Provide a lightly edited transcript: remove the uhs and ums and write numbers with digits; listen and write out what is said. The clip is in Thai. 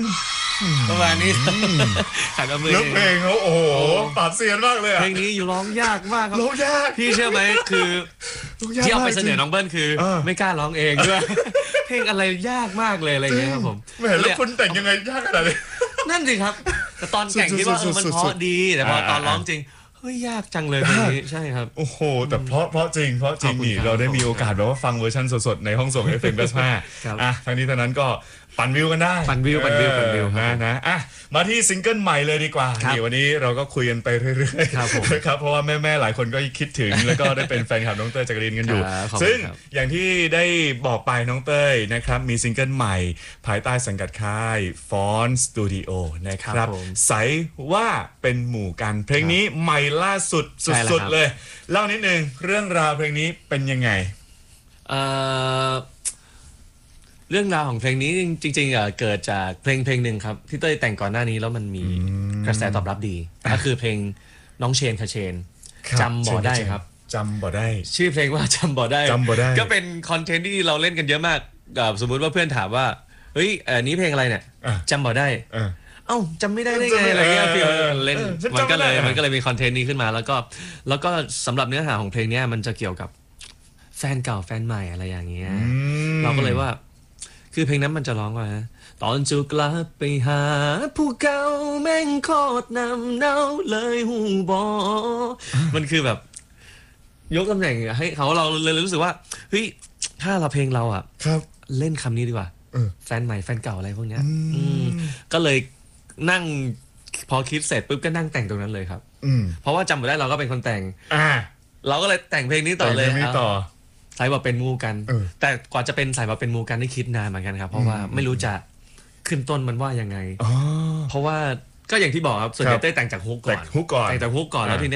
ประมาณนี้หันมามือแล้วเพลงเขาโอ้โหปราบเซียนมากเลยอะเพลงนี้อยู่ร้องยากมากครับร้องยากพี่เชื่อไหมคือที่เอาไปเสนอน้องเบิ้ลคือไม่กล้าร้องเองด้วยเพลงอะไรยากมากเลยอะไรเงี้ยครับผมแหมแล้วคุณแต่งยังไงยากขนาดนี้นั่นสิครับแต่ตอนแต่งคิดว่ามันเพราะดีแต่พอตอนร้องจริงเฮ้ยยากจังเลยเพลงนี้ใช่ครับโอ้โหแต่เพราะจริงนี่เราได้มีโอกาสแบบว่าฟังเวอร์ชันสดๆในห้องส่ง FM 95อ่ะทั้งนี้ทั้งนั้นก็ปั่นวิวกันได้ปั่นวิวนะอ่ะมาที่ซิงเกิลใหม่เลยดีกว่านี่วันนี้เราก็คุยกันไปเรื่อยๆครับเพราะว่าแม่ๆหลายคนก็คิดถึงแล้วก็ได้เป็นแฟนคลับน้องเต้ยจักรินกันอยู่ซึ่งอย่างที่ได้บอกไปน้องเต้ยนะครับมีซิงเกิลใหม่ภายใต้สังกัดค่าย Fon Studio นะครับใสว่าเป็นหมู่กันเพลงนี้ใหม่ล่าสุดสุดๆเลยเล่านิดนึงเรื่องราวเพลงนี้เป็นยังไงเรื่องราวของเพลงนี้จริงๆเกิดจากเพลงหนึ่งครับที่เต้ยแต่งก่อนหน้านี้แล้วมันมีกระแสตอบรับดีก็คือเพลงน้องเชนคาเชนจำบ่ได้ครับจำบ่ได้ชื่อเพลงว่าจำบ่ได้ก็เป็นคอนเทนต์ที่เราเล่นกันเยอะมากสมมุติว่าเพื่อนถามว่าเฮ้ยนี้เพลงอะไรเนี่ยจำบ่ได้เอ้าจำไม่ได้ไงอะไรเงี้ยพี่เล่นมันก็เลยมีคอนเทนต์นี้ขึ้นมาแล้วก็สำหรับเนื้อหาของเพลงนี้มันจะเกี่ยวกับแฟนเก่าแฟนใหม่อะไรอย่างเงี้ยเราก็เลยว่าคือเพลงนั้นมันจะร้องว่าตอนจูกลับไปหาผู้เก่าแม่งโคตรนำเนาเลยหูบอมันคือแบบยกตำแหน่งให้เขาเราเลยรู้สึกว่าเฮ้ยถ้าเราเพลงเราอ่ะเล่นคำนี้ดีกว่าแฟนใหม่แฟนเก่าอะไรพวกเนี้ยก็เลยนั่งพอคิดเสร็จปุ๊บก็นั่งแต่งตรงนั้นเลยครับเพราะว่าจำไม่ได้เราก็เป็นคนแต่งเราก็เลยแต่งเพลงนี้ต่อเลยสายว่าเป็นมูกันแต่กว่าจะเป็นสายว่าเป็นมูกันนี่คิดนานเหมือนกันครับเพราะว่าไม่รู้จะขึ้นต้นมันว่ายังไงเพราะว่าก็อย่างที่บอกครับส่วนใหญ่เต้ยแต่งจากฮุกก่อนแต่งจากฮุกก่อนแล้วที